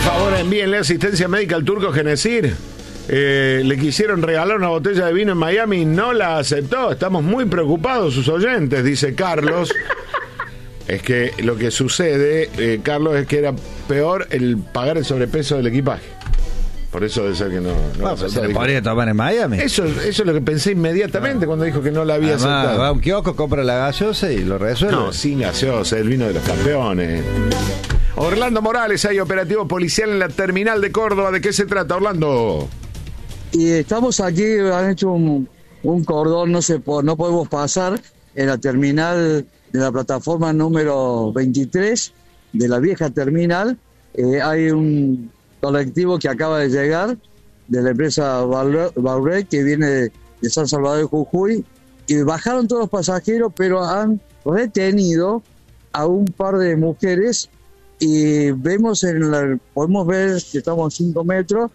favor, envíenle asistencia médica al turco Genesir. Le quisieron regalar una botella de vino en Miami y no la aceptó. Estamos muy preocupados sus oyentes, dice Carlos. Es que lo que sucede, Carlos, es que era peor el pagar el sobrepeso del equipaje. Por eso debe ser que no se le podría tomar en Miami. Eso es lo que pensé inmediatamente cuando dijo que no la había aceptado. Va a un kiosco, compra la gaseosa y lo resuelve. No, sin gaseosa, el vino de los campeones. Orlando Morales, hay operativo policial en la terminal de Córdoba. ¿De qué se trata, Orlando? Y estamos aquí, han hecho un cordón, no podemos pasar en la terminal de la plataforma número 23 de la vieja terminal. Hay un colectivo que acaba de llegar de la empresa Bauret, que viene de San Salvador de Jujuy, y bajaron todos los pasajeros, pero han retenido a un par de mujeres y podemos ver que estamos a 5 metros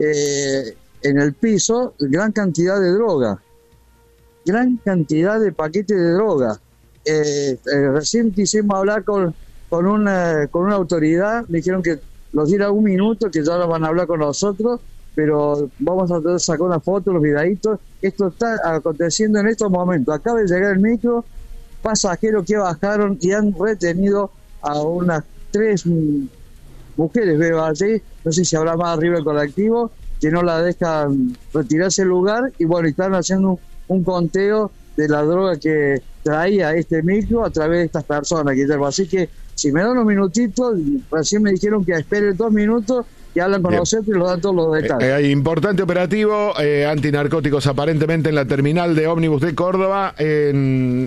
en el piso, gran cantidad de droga, gran cantidad de paquetes de droga. Recién quisimos hablar con una autoridad, me dijeron que los diera un minuto, que ya van a hablar con nosotros, pero vamos a tratar de sacar una foto, los videitos. Esto está aconteciendo en estos momentos. Acaba de llegar el micro, pasajeros que bajaron y han retenido a unas 3 mujeres, veo allí, no sé si habrá más arriba el colectivo, que no la dejan retirarse del lugar, y bueno, están haciendo un conteo de la droga que traía este micro a través de estas personas, Guillermo. Así que si me dan unos minutitos, recién me dijeron que esperen 2 minutos y hablan con nosotros y nos dan todos los detalles. Hay importante operativo antinarcóticos aparentemente en la terminal de ómnibus de Córdoba, en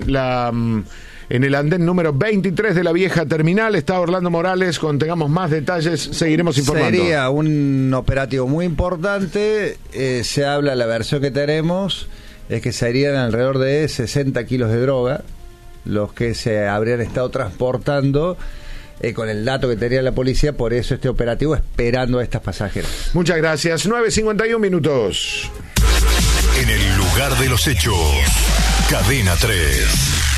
el andén número 23 de la vieja terminal. Está Orlando Morales. Cuando tengamos más detalles seguiremos informando. Sería un operativo muy importante. Se habla, la versión que tenemos es que serían alrededor de 60 kilos de droga los que se habrían estado transportando, con el dato que tenía la policía. Por eso este operativo, esperando a estas pasajeras. Muchas gracias. 9:51 minutos. En el lugar de los hechos, Cadena 3.